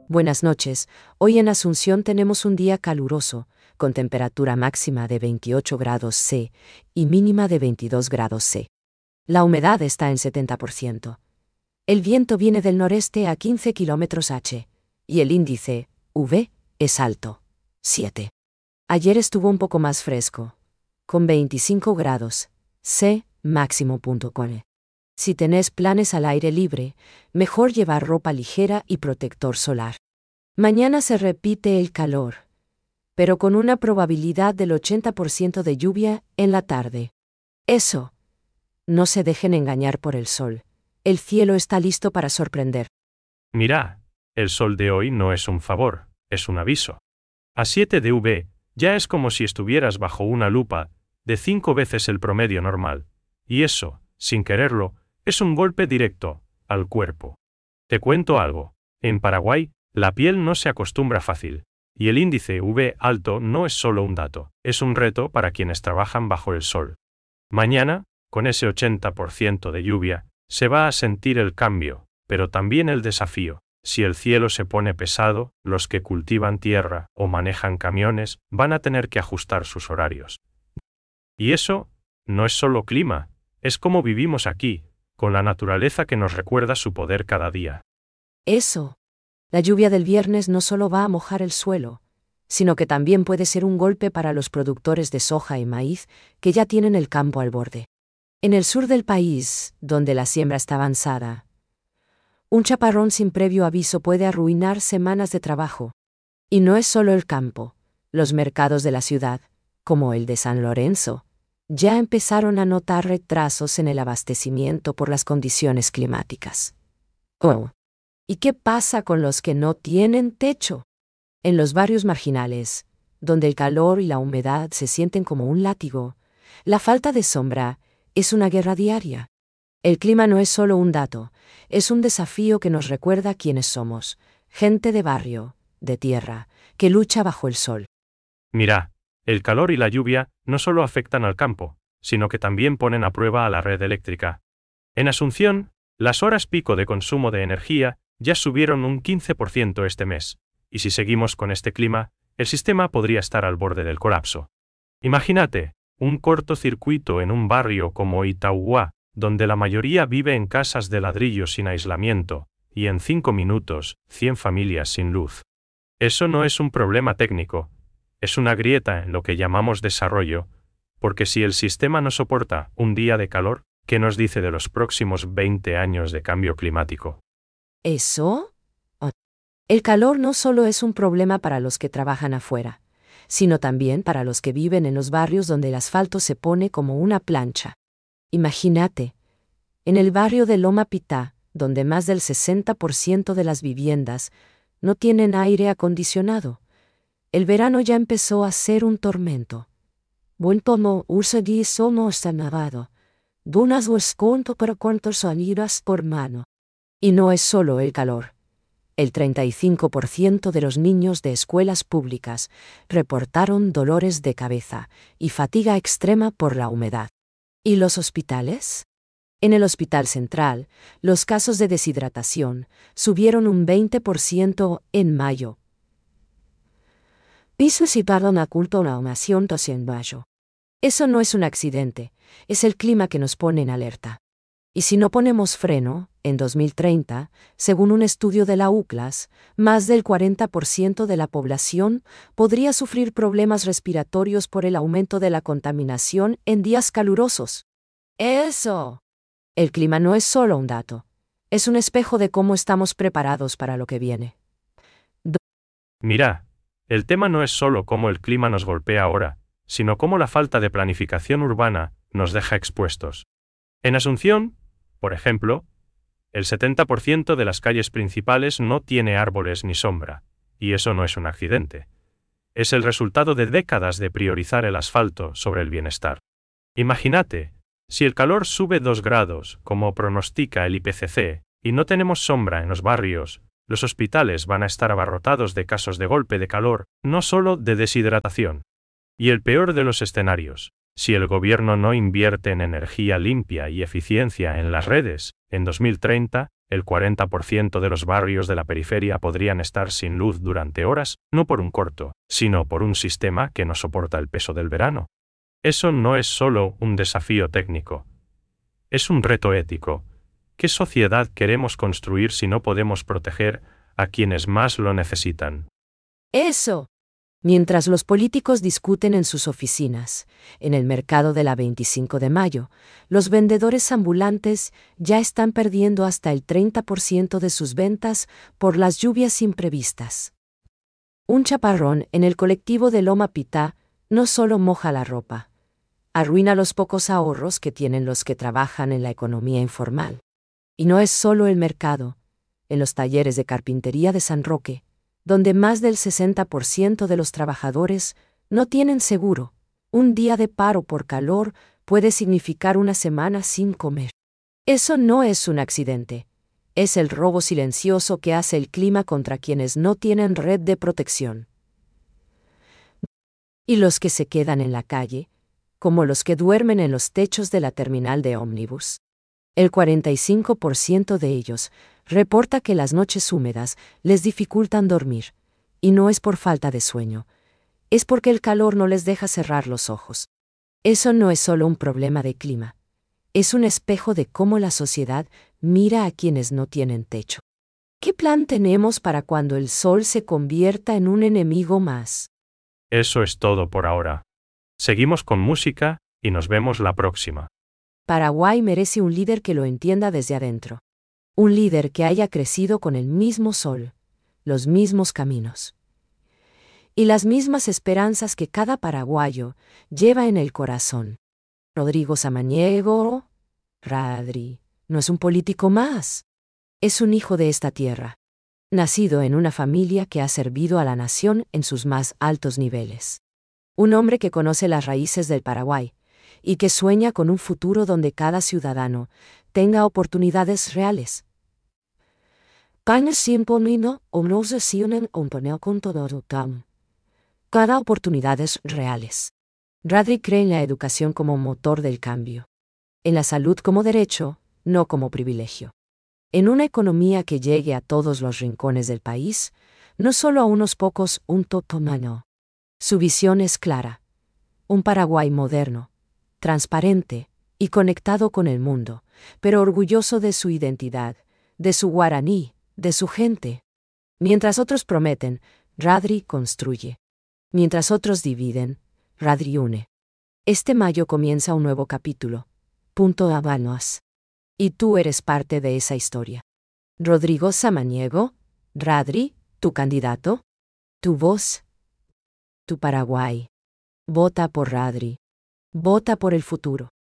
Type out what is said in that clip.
Buenas noches. Hoy en Asunción tenemos un día caluroso, con temperatura máxima de 28 grados C y mínima de 22 grados C. La humedad está en 70%. El viento viene del noreste a 15 km/h, y el índice, UV, es alto, 7. Ayer estuvo un poco más fresco, con 25 grados C máximo.com. Si tenés planes al aire libre, mejor llevar ropa ligera y protector solar. Mañana se repite el calor, pero con una probabilidad del 80% de lluvia en la tarde. Eso. No se dejen engañar por el sol. El cielo está listo para sorprender. Mirá, el sol de hoy no es un favor, es un aviso. A 7 de UV, ya es como si estuvieras bajo una lupa, de 5 veces el promedio normal. Y eso, sin quererlo, es un golpe directo al cuerpo. Te cuento algo. En Paraguay, la piel no se acostumbra fácil. Y el índice UV alto no es solo un dato, es un reto para quienes trabajan bajo el sol. Mañana, con ese 80% de lluvia, se va a sentir el cambio, pero también el desafío. Si el cielo se pone pesado, los que cultivan tierra o manejan camiones van a tener que ajustar sus horarios. Y eso no es solo clima, es como vivimos aquí, con la naturaleza que nos recuerda su poder cada día. Eso. La lluvia del viernes no solo va a mojar el suelo, sino que también puede ser un golpe para los productores de soja y maíz que ya tienen el campo al borde. En el sur del país, donde la siembra está avanzada, un chaparrón sin previo aviso puede arruinar semanas de trabajo. Y no es solo el campo, los mercados de la ciudad, como el de San Lorenzo, ya empezaron a notar retrasos en el abastecimiento por las condiciones climáticas. Oh. ¿Y qué pasa con los que no tienen techo? En los barrios marginales, donde el calor y la humedad se sienten como un látigo, la falta de sombra es una guerra diaria. El clima no es solo un dato, es un desafío que nos recuerda quiénes somos, gente de barrio, de tierra, que lucha bajo el sol. Mirá, el calor y la lluvia no solo afectan al campo, sino que también ponen a prueba a la red eléctrica. En Asunción, las horas pico de consumo de energía ya subieron un 15% este mes, y si seguimos con este clima, el sistema podría estar al borde del colapso. Imagínate, un cortocircuito en un barrio como Itauguá, donde la mayoría vive en casas de ladrillo sin aislamiento, y en 5 minutos, 100 familias sin luz. Eso no es un problema técnico, es una grieta en lo que llamamos desarrollo, porque si el sistema no soporta un día de calor, ¿qué nos dice de los próximos 20 años de cambio climático? ¿Eso? Oh. El calor no solo es un problema para los que trabajan afuera, sino también para los que viven en los barrios donde el asfalto se pone como una plancha. Imagínate, en el barrio de Loma Pitá, donde más del 60% de las viviendas no tienen aire acondicionado. El verano ya empezó a ser un tormento. Buen tomo usa di sono sanavado. Dunas o esconto para cuantos sonidas por mano. Y no es solo el calor. El 35% de los niños de escuelas públicas reportaron dolores de cabeza y fatiga extrema por la humedad. ¿Y los hospitales? En el Hospital Central, los casos de deshidratación subieron un 20% en mayo. Participaron a culto una nación en mayo. Eso no es un accidente, es el clima que nos pone en alerta. Y si no ponemos freno, en 2030, según un estudio de la UCLAS, más del 40% de la población podría sufrir problemas respiratorios por el aumento de la contaminación en días calurosos. ¡Eso! El clima no es solo un dato, es un espejo de cómo estamos preparados para lo que viene. Mirá, el tema no es solo cómo el clima nos golpea ahora, sino cómo la falta de planificación urbana nos deja expuestos. En Asunción, por ejemplo, el 70% de las calles principales no tiene árboles ni sombra, y eso no es un accidente. Es el resultado de décadas de priorizar el asfalto sobre el bienestar. Imagínate, si el calor sube 2 grados, como pronostica el IPCC, y no tenemos sombra en los barrios, los hospitales van a estar abarrotados de casos de golpe de calor, no solo de deshidratación. Y el peor de los escenarios, si el gobierno no invierte en energía limpia y eficiencia en las redes, en 2030, El 40% de los barrios de la periferia podrían estar sin luz durante horas, no por un corto, sino por un sistema que no soporta el peso del verano. Eso no es solo un desafío técnico. Es un reto ético. ¿Qué sociedad queremos construir si no podemos proteger a quienes más lo necesitan? Eso. Mientras los políticos discuten en sus oficinas, en el mercado de la 25 de mayo, los vendedores ambulantes ya están perdiendo hasta el 30% de sus ventas por las lluvias imprevistas. Un chaparrón en el colectivo de Loma Pitá no solo moja la ropa, arruina los pocos ahorros que tienen los que trabajan en la economía informal. Y no es solo el mercado, en los talleres de carpintería de San Roque, donde más del 60% de los trabajadores no tienen seguro, un día de paro por calor puede significar una semana sin comer. Eso no es un accidente, es el robo silencioso que hace el clima contra quienes no tienen red de protección. Y los que se quedan en la calle, como los que duermen en los techos de la terminal de ómnibus. El 45% de ellos reporta que las noches húmedas les dificultan dormir, y no es por falta de sueño, es porque el calor no les deja cerrar los ojos. Eso no es solo un problema de clima, es un espejo de cómo la sociedad mira a quienes no tienen techo. ¿Qué plan tenemos para cuando el sol se convierta en un enemigo más? Eso es todo por ahora. Seguimos con música y nos vemos la próxima. Paraguay merece un líder que lo entienda desde adentro. Un líder que haya crecido con el mismo sol, los mismos caminos y las mismas esperanzas que cada paraguayo lleva en el corazón. Rodrigo Samaniego, Radri, no es un político más. Es un hijo de esta tierra, nacido en una familia que ha servido a la nación en sus más altos niveles. Un hombre que conoce las raíces del Paraguay y que sueña con un futuro donde cada ciudadano tenga oportunidades reales. Cada oportunidades reales. Radri cree en la educación como motor del cambio. En la salud como derecho, no como privilegio. En una economía que llegue a todos los rincones del país, no solo a unos pocos, un totomano. Su visión es clara. Un Paraguay moderno, transparente y conectado con el mundo, pero orgulloso de su identidad, de su guaraní, de su gente. Mientras otros prometen, Radri construye. Mientras otros dividen, Radri une. Este mayo comienza un nuevo capítulo. Punto Habanos. Y tú eres parte de esa historia. Rodrigo Samaniego, Radri, tu candidato, tu voz, tu Paraguay. Vota por Radri. Vota por el futuro.